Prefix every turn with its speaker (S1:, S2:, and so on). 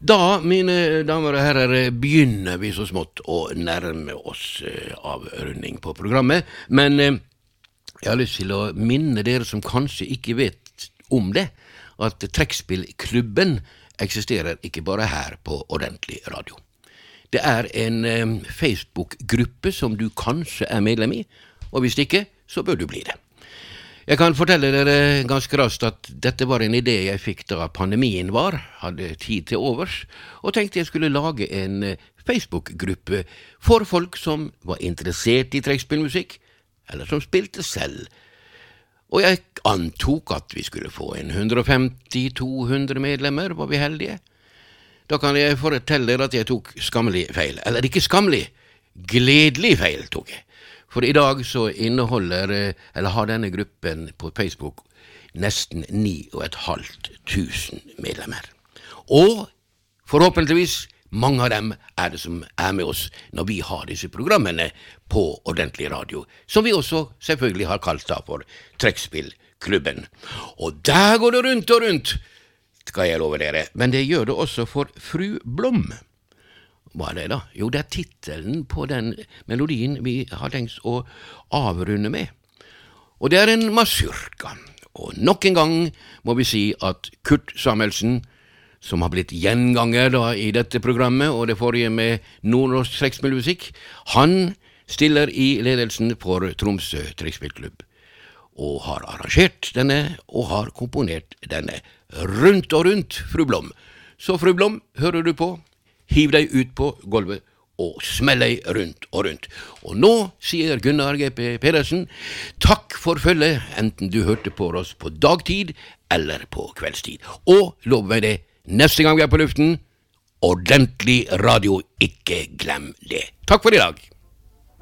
S1: Da, mine damer og herrer, begynner vi så smått å nærme oss avrunding på programmet, men jeg har lyst til å minne dere som kanskje ikke vet om det, at Trekkspillklubben eksisterer ikke bare her på Ordentlig Radio. Det er en Facebook-gruppe som du kanskje er medlem i, og hvis ikke, så bør du bli det. Jeg kan fortelle dere ganske raskt at dette var en idé jeg fikk da pandemien var, hadde tid til overs, og tenkte jeg skulle lage en Facebook-gruppe for folk som var interessert i trekkspillmusikk, eller som spilte selv. Og jeg antok at vi skulle få en 150-200 medlemmer, var vi heldige. Da kan jeg fortelle dere at jeg tok skammelig feil, eller ikke skammelig, gledelig feil tok jeg. For i dag så har denne gruppen på Facebook nesten 9.500 medlemmer. Og forhåpentligvis mange av dem er det som er med oss når vi har disse programmene på Ordentlig Radio, som vi også selvfølgelig har kalt da for Trekkspillklubben. Og der går det rundt og rundt, skal jeg love dere, men det gjør det også for Fru Blom. Hva er det da? Jo, det er titelen på den melodien vi har tenkt å avrunde med. Og det er en mazurka. Og nok en gang må vi si at Kurt Samuelsen, som har blitt gjenganger da i dette programmet, og det forrige med nordnorsk trekkspillmusikk, han stiller i ledelsen for Tromsø Trekkspillklubb, og har arrangert denne, og har komponert denne. Rundt og rundt, Fru Blom. Så Fru Blom, hører du på? Hiv deg ut på gulvet og smell deg rundt og rundt. Og nå sier Gunnar G.P. Pedersen, takk for følget, enten du hørte på oss på dagtid eller på kveldstid. Og lov meg det, neste gang vi er på luften, Ordentlig Radio, ikke glem det. Takk for i dag.